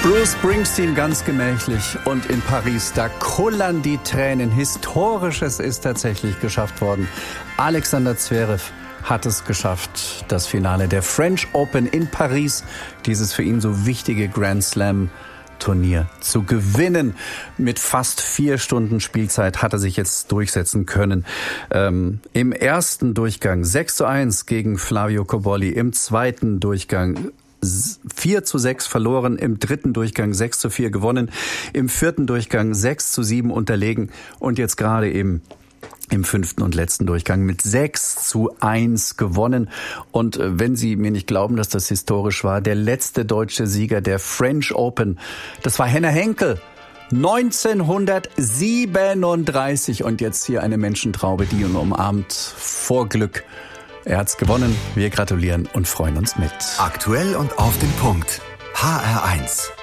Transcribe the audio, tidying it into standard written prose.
Bruce Springsteen ganz gemächlich und in Paris, da kullern die Tränen. Historisches ist tatsächlich geschafft worden. Alexander Zverev hat es geschafft, das Finale der French Open in Paris, dieses für ihn so wichtige Grand Slam Turnier zu gewinnen. Mit fast 4 Stunden Spielzeit hat er sich jetzt durchsetzen können. Im ersten Durchgang 6:1 gegen Flavio Cobolli, im zweiten Durchgang 4:6 verloren, im dritten Durchgang 6:4 gewonnen, im vierten Durchgang 6:7 unterlegen und jetzt gerade eben im fünften und letzten Durchgang mit 6:1 gewonnen. Und wenn Sie mir nicht glauben, dass das historisch war, der letzte deutsche Sieger der French Open, das war Henner Henkel. 1937 und jetzt hier eine Menschentraube, die ihn umarmt vor Glück. Er hat's gewonnen. Wir gratulieren und freuen uns mit. Aktuell und auf den Punkt. HR1.